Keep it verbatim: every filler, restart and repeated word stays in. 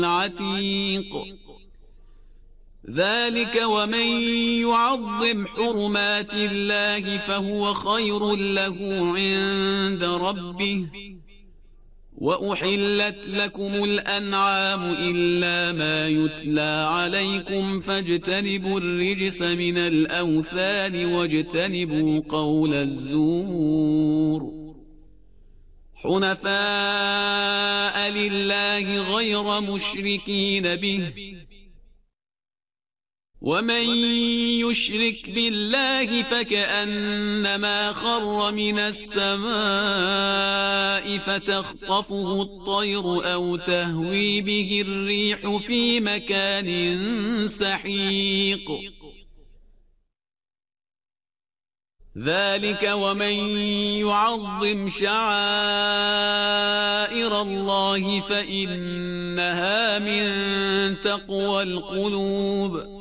العتيق. ذلك ومن يعظم حرمات الله فهو خير له عند ربه. وأحلت لكم الأنعام إلا ما يتلى عليكم فاجتنبوا الرجس من الأوثان واجتنبوا قول الزور. حنفاء لله غير مشركين به. ومن يشرك بالله فكأنما خر من السماء فتخطفه الطير أو تهوي به الريح في مكان سحيق. ذلك ومن يعظم شعائر الله فإنها من تقوى القلوب.